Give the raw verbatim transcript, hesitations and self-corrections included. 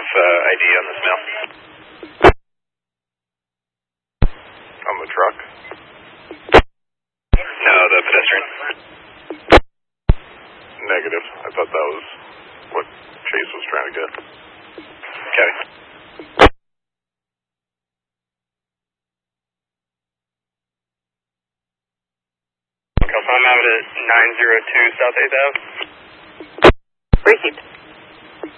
uh, I D on this mail. On the truck? No, the pedestrian. Negative. I thought that was what Chase was trying to get. Okay. I'm out at nine oh two South eighth Avenue. Received.